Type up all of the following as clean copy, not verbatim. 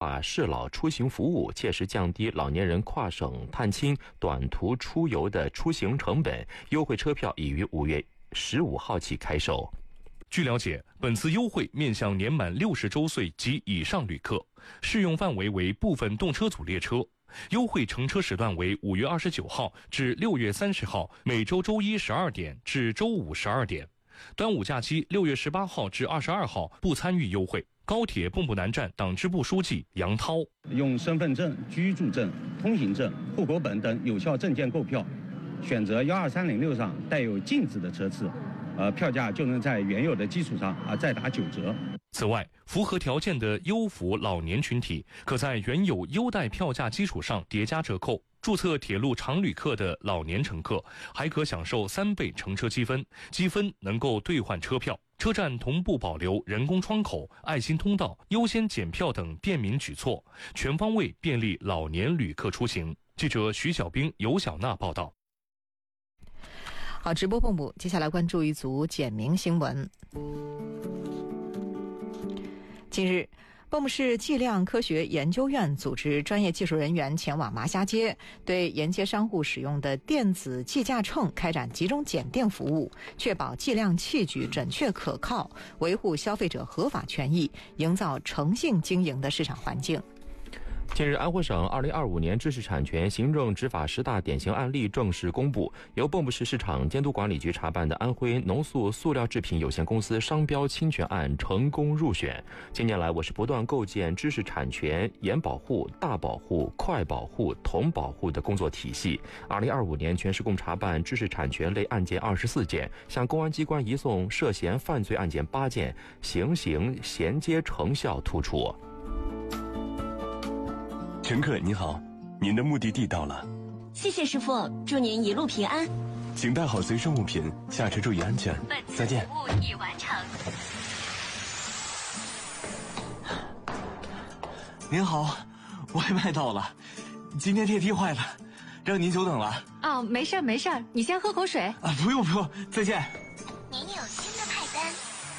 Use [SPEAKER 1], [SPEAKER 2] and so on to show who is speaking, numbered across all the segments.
[SPEAKER 1] 化适老出行服务，切实降低老年人跨省探亲、短途出游的出行成本。优惠车票已于5月15号起开售。
[SPEAKER 2] 据了解，本次优惠面向年满60周岁及以上旅客，适用范围为部分动车组列车。优惠乘车时段为5月29号至6月30号，每周周一12点至周五12点。端午假期6月18号至22号不参与优惠。高铁蚌埠南站党支部书记杨涛：
[SPEAKER 3] 用身份证、居住证、通行证、户口本等有效证件购票，选择12306上带有禁止的车次，票价就能在原有的基础上再打9折。
[SPEAKER 2] 此外，符合条件的优抚老年群体可在原有优待票价基础上叠加折扣。注册铁路常旅客的老年乘客还可享受3倍乘车积分，积分能够兑换车票。车站同步保留人工窗口、爱心通道、优先检票等便民举措，全方位便利老年旅客出行。记者徐小兵、尤小娜报道。
[SPEAKER 4] 好，直播蚌埠，接下来关注一组简明新闻。近日，蚌埠市计量科学研究院组织专业技术人员前往麻虾街，对沿街商户使用的电子计价秤开展集中检定服务，确保计量器具准确可靠，维护消费者合法权益，营造诚信经营的市场环境。
[SPEAKER 1] 近日，安徽省2025年知识产权行政执法10大典型案例正式公布。由蚌埠市市场监督管理局查办的安徽农塑塑料制品有限公司商标侵权案成功入选。近年来，我市不断构建知识产权严保护、大保护、快保护、同保护的工作体系。2025年全市共查办知识产权类案件24件，向公安机关移送涉嫌犯罪案件8件，行刑衔接成效突出。
[SPEAKER 5] 乘客你好，您的目的地到了。
[SPEAKER 6] 谢谢师傅，祝您一路平安。
[SPEAKER 5] 请带好随身物品，下车注意安全。再见。
[SPEAKER 6] 服务已完成。
[SPEAKER 7] 您好，外卖到了，今天电梯坏了，让您久等了。
[SPEAKER 6] 哦，没事没事，你先喝口水。
[SPEAKER 7] 不用，再见。
[SPEAKER 6] 您有新的派单。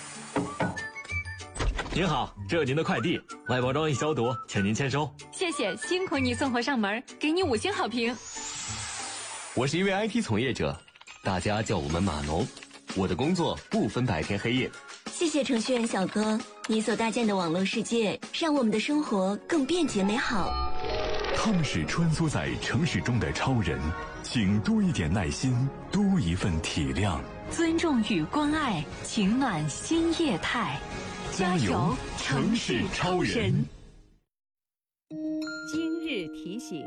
[SPEAKER 8] 您好，这有您的快递，外包装已消毒，请您签收。
[SPEAKER 6] 谢谢，辛苦你送货上门，给你5星好评。
[SPEAKER 5] 我是一位 IT 从业者，大家叫我们码农，我的工作不分白天黑夜。
[SPEAKER 6] 谢谢程序员小哥，你所搭建的网络世界让我们的生活更便捷美好。
[SPEAKER 9] 他们是穿梭在城市中的超人，请多一点耐心，多一份体谅，
[SPEAKER 6] 尊重与关爱，情暖新业态。加油，城市超人！
[SPEAKER 4] 今日提醒。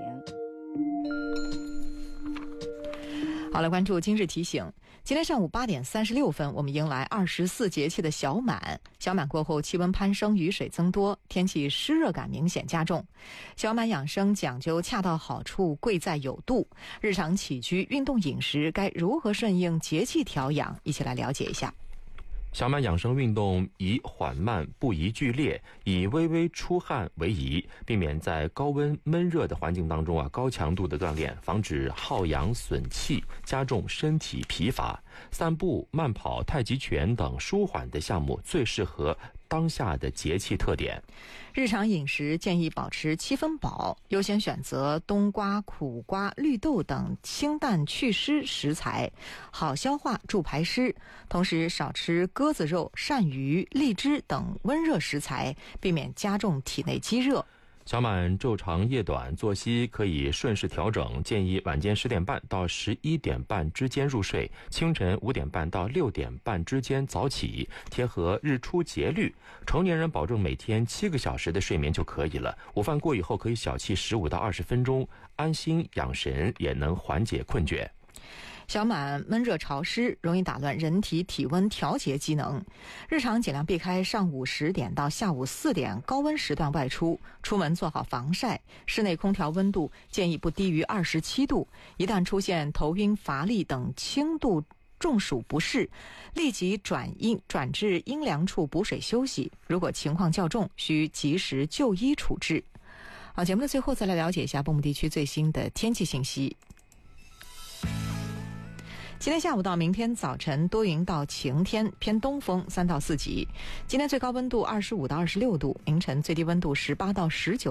[SPEAKER 4] 好了，关注今日提醒。今天上午8点36分，我们迎来24节气的小满。小满过后，气温攀升，雨水增多，天气湿热感明显加重。小满养生讲究恰到好处，贵在有度。日常起居、运动、饮食该如何顺应节气调养？一起来了解一下。
[SPEAKER 1] 小满养生运动宜缓慢，不宜剧烈，以微微出汗为宜，避免在高温闷热的环境当中高强度的锻炼，防止耗阳损气，加重身体疲乏。散步、慢跑、太极拳等舒缓的项目最适合当下的节气特点。
[SPEAKER 4] 日常饮食建议保持7分饱，优先选择冬瓜、苦瓜、绿豆等清淡祛湿食材，好消化助排湿。同时少吃鸽子肉、鳝鱼、荔枝等温热食材，避免加重体内积热。
[SPEAKER 1] 小满昼长夜短，作息可以顺势调整，建议晚间10点半到11点半之间入睡，清晨5点半到6点半之间早起，贴合日出节律。成年人保证每天7个小时的睡眠就可以了。午饭过以后可以小憩15到20分钟，安心养神，也能缓解困倦。
[SPEAKER 4] 小满闷热潮湿，容易打乱人体体温调节机能。日常尽量避开上午10点到下午4点高温时段外出，出门做好防晒。室内空调温度建议不低于27度。一旦出现头晕、乏力等轻度中暑不适，立即转至阴凉处补水休息。如果情况较重，需及时就医处置。好，节目的最后再来了解一下蚌埠地区最新的天气信息。今天下午到明天早晨多云到晴天，偏东风3到4级。今天最高温度25到26度，凌晨最低温度18到19